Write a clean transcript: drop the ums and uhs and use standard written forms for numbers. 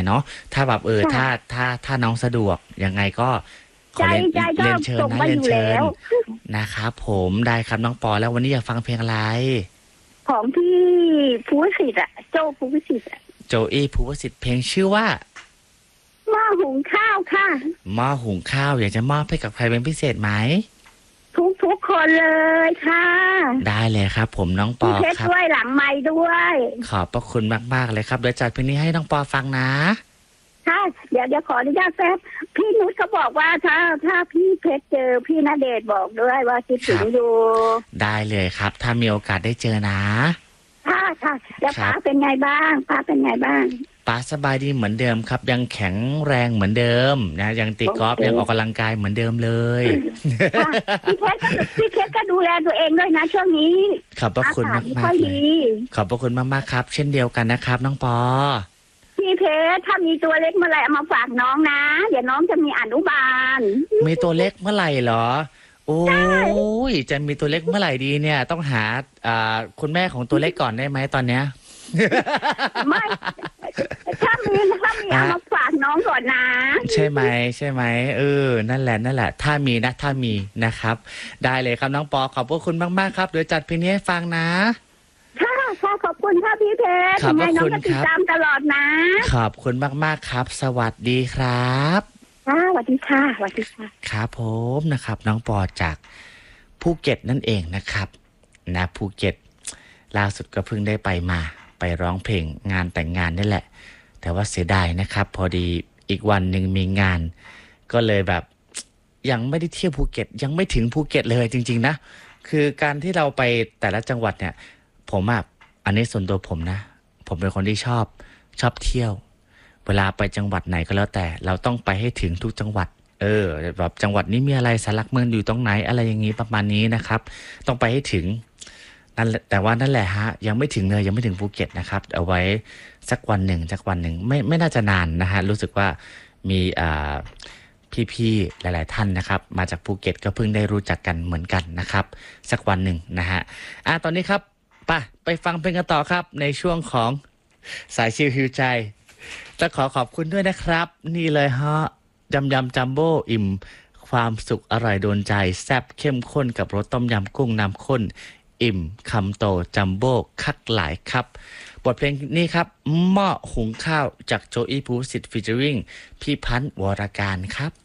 เนาะถ้าแบบค่ะถ้าน้องสะดวกยังไงก็ขใจอใจก็เรียนเชิญส่งนะมาอยู่แล้เรียนเชิญวนะครับผมได้ครับน้องปอแล้ววันนี้อยากฟังเพลงอะไรของพี่ภูวสิทธิ์อะโจ้ภูวสิทธิ์อะโจอี้ภูวสิทธิ์เพลงชื่อว่าหม้อหุงข้าวค่ะหม้อหุงข้าวอยากจะมอบให้กับใครเป็นพิเศษไหมทุกคนเลยค่ะได้เลยครับผมน้องปอพี่เพชรครับด้วยหลังไม้ด้วยขอบพระคุณมากๆเลยครับเดี๋ยวจัดเพลงนี้ให้น้องปอฟังนะค่ะเดี๋ยวขออนุญาตแป๊บพี่นุชเขาบอกว่าถ้าพี่เพชรเจอพี่ณเดชน์บอกด้วยว่าคิดถึงอยู่ได้เลยครับถ้ามีโอกาสได้เจอนะค่ะแล้วครับป้าเป็นไงบ้างป้าเป็นไงบ้างป้าสบายดีเหมือนเดิมครับยังแข็งแรงเหมือนเดิมนะยังตีกอล์ฟโอเคยังออกกำลังกายเหมือนเดิมเลยค่ะพี่เพชรก็ดูแลตัวเองด้วยนะช่วงนี้ขอบพระคุณอากาศไม่มาค่อยกๆเลยดีขอบพระคุณมากๆครับเช่นเดียวกันนะครับน้องปอพี่เพชรถ้ามีตัวเล็กเมื่อไหร่เอามาฝากน้องนะเดี๋ยวน้องจะมีอนุบาลมีตัวเล็กเมื่อไหร่เหรอโอ้ยจะมีตัวเล็กเมื่อไหร่ดีเนี่ยต้องหาคุณแม่ของตัวเล็กก่อนได้ไหมตอนเนี้ยไม่ถ้ามีเอามาฝากน้องก่อนนะใช่ไหมใช่ไหมนั่นแหละถ้ามีนะถ้ามีนะครับได้เลยครับน้องปอขอบพระคุณมากๆครับเดี๋ยวจัดเพลงนี้ให้ฟังนะค่ะขอบคุณค่ะพี่เพชรขอบยังไงพระคุณน้องก็ติดครับตามตลอดนะขอบคุณมากๆครับสวัสดีครับค่ะสวัสดีค่ะสวัสดีค่ะครับผมนะครับน้องปอจากภูเก็ตนั่นเองนะครับนะภูเก็ตล่าสุดก็เพิ่งได้ไปร้องเพลงงานแต่งงานนี่แหละแต่ว่าเสียดายนะครับพอดีอีกวันหนึ่งมีงานก็เลยแบบยังไม่ได้เที่ยวภูเก็ตยังไม่ถึงภูเก็ตเลยจริงๆนะคือการที่เราไปแต่ละจังหวัดเนี่ยผมอันนี้ส่วนตัวผมนะผมเป็นคนที่ชอบเที่ยวเวลาไปจังหวัดไหนก็แล้วแต่เราต้องไปให้ถึงทุกจังหวัดแบบจังหวัดนี้มีอะไรสารหลักเมืองอยู่ตรงไหนอะไรอย่างนี้ประมาณนี้นะครับต้องไปให้ถึงนั่นแต่ว่านั่นแหละฮะยังไม่ถึงเลยยังไม่ถึงภูเก็ตนะครับเอาไว้สักวันหนึ่งไม่น่าจะนานนะฮะรู้สึกว่ามีพี่ๆหลายๆท่านนะครับมาจากภูเก็ตก็เพิ่งได้รู้จักกันเหมือนกันนะครับสักวันหนึ่งนะฮะตอนนี้ครับไปฟังเพลงกันต่อครับในช่วงของสายชิลฮิวใจจะขอบคุณด้วยนะครับนี่เลยฮะยำจัมโบ้อิ่มความสุขอร่อยโดนใจแซ่บเข้มข้นกับรสต้มยำกุ้งน้ำข้นอิ่มคำโตจัมโบ้คักหลายครับบทเพลงนี้ครับหม้อหุงข้าวจากโจอี้ภูสิทธิ์ฟีเจอริงพี่พันธ์วรการครับ